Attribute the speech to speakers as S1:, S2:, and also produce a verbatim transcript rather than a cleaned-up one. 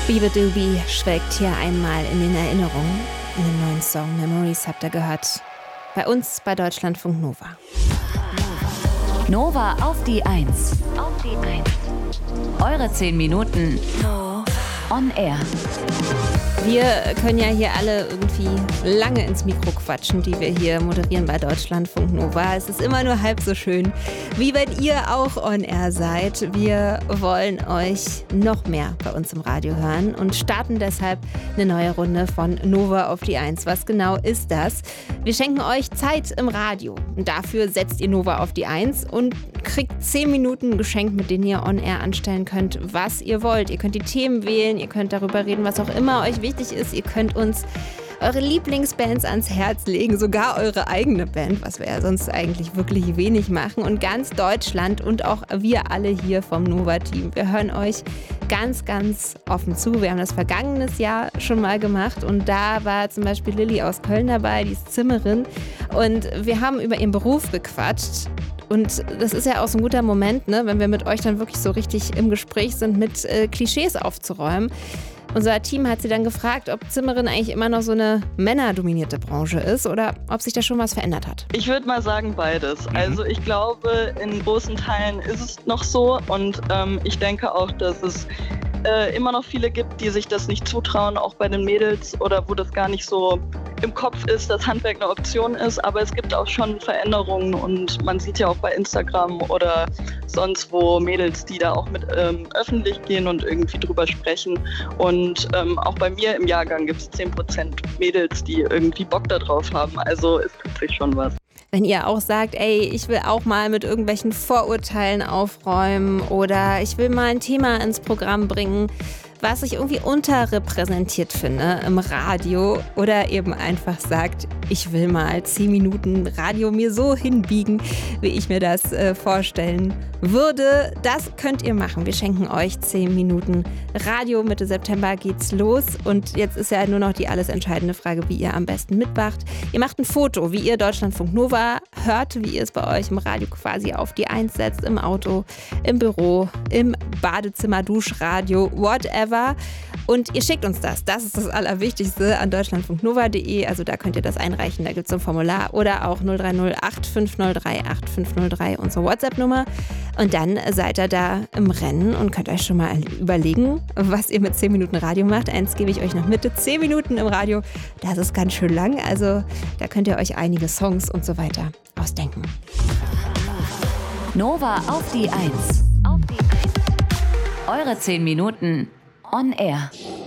S1: Biba Doobie schwelgt hier einmal in den Erinnerungen. In dem neuen Song Memories habt ihr gehört. Bei uns bei Deutschlandfunk Nova.
S2: Nova auf die Eins. Auf die Eins. Eure zehn Minuten on air.
S1: Wir können ja hier alle irgendwie lange ins Mikro quatschen, die wir hier moderieren bei Deutschlandfunk Nova. Es ist immer nur halb so schön, wie wenn ihr auch on air seid. Wir wollen euch noch mehr bei uns im Radio hören und starten deshalb eine neue Runde von Nova auf die Eins. Was genau ist das? Wir schenken euch Zeit im Radio. Und dafür setzt ihr Nova auf die Eins und kriegt zehn Minuten geschenkt, mit denen ihr on air anstellen könnt, was ihr wollt. Ihr könnt die Themen wählen, ihr könnt darüber reden, was auch immer euch wichtig ist. Ihr könnt uns eure Lieblingsbands ans Herz legen, sogar eure eigene Band, was wir ja sonst eigentlich wirklich wenig machen. Und ganz Deutschland und auch wir alle hier vom Nova-Team, wir hören euch ganz, ganz offen zu. Wir haben das vergangenes Jahr schon mal gemacht und da war zum Beispiel Lilly aus Köln dabei, die ist Zimmerin. Und wir haben über ihren Beruf gequatscht. Und das ist ja auch so ein guter Moment, ne, wenn wir mit euch dann wirklich so richtig im Gespräch sind, mit äh, Klischees aufzuräumen. Unser Team hat sie dann gefragt, ob Zimmerin eigentlich immer noch so eine männerdominierte Branche ist oder ob sich da schon was verändert hat.
S3: Ich würde mal sagen beides. Mhm. Also ich glaube, in großen Teilen ist es noch so und ähm, ich denke auch, dass es äh, immer noch viele gibt, die sich das nicht zutrauen, auch bei den Mädels oder wo das gar nicht so im Kopf ist, dass Handwerk eine Option ist, aber es gibt auch schon Veränderungen und man sieht ja auch bei Instagram oder sonst wo Mädels, die da auch mit ähm, öffentlich gehen und irgendwie drüber sprechen und ähm, auch bei mir im Jahrgang gibt es zehn Prozent Mädels, die irgendwie Bock da drauf haben, also es tut sich schon was.
S1: Wenn ihr auch sagt, ey, ich will auch mal mit irgendwelchen Vorurteilen aufräumen oder ich will mal ein Thema ins Programm bringen, was ich irgendwie unterrepräsentiert finde im Radio oder eben einfach sagt, ich will mal zehn Minuten Radio mir so hinbiegen, wie ich mir das äh, vorstellen würde. Das könnt ihr machen. Wir schenken euch zehn Minuten Radio. Mitte September geht's los und jetzt ist ja nur noch die alles entscheidende Frage, wie ihr am besten mitmacht. Ihr macht ein Foto, wie ihr Deutschlandfunk Nova hört, wie ihr es bei euch im Radio quasi auf die Eins setzt, im Auto, im Büro, im Badezimmer, Duschradio, whatever. Und ihr schickt uns das. Das ist das Allerwichtigste an deutschlandfunk nova punkt de. Also da könnt ihr das einreichen. Da gibt es so ein Formular oder auch null drei null acht fünf null drei acht fünf null drei, unsere WhatsApp-Nummer. Und dann seid ihr da im Rennen und könnt euch schon mal überlegen, was ihr mit zehn Minuten Radio macht. Eins gebe ich euch noch mit. zehn Minuten im Radio, das ist ganz schön lang. Also da könnt ihr euch einige Songs und so weiter ausdenken.
S2: Nova auf die Eins. Auf die Eins. Eure zehn Minuten on air.